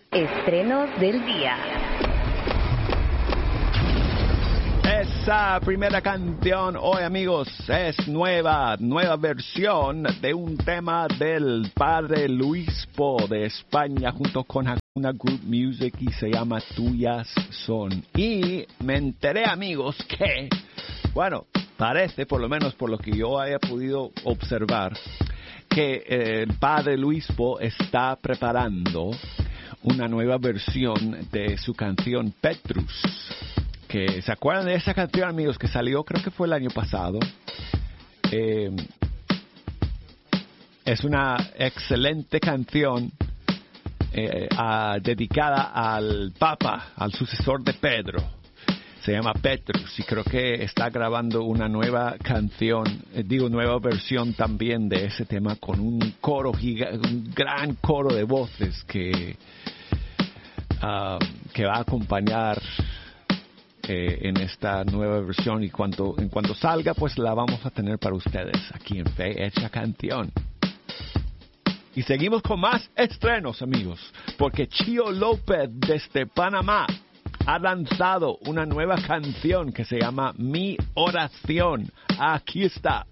Estrenos del día. Esa primera canción hoy, amigos, es nueva versión de un tema del padre Luispo de España junto con Hakuna Group Music y se llama Tuyas Son. Y me enteré, amigos, que, bueno, parece, por lo menos por lo que yo haya podido observar, que el padre Luispo está preparando una nueva versión de su canción Petrus. Que ¿se acuerdan de esa canción, amigos, que salió, creo que fue el año pasado? Es una excelente canción dedicada al Papa, al sucesor de Pedro. Se llama Petrus y creo que está grabando una nueva canción, nueva versión también de ese tema con un coro un gran coro de voces que va a acompañar en esta nueva versión, y en cuanto salga, pues la vamos a tener para ustedes aquí en Fe Hecha Canción. Y seguimos con más estrenos, amigos, porque Chio López desde Panamá ha lanzado una nueva canción que se llama Mi Oración. Aquí está.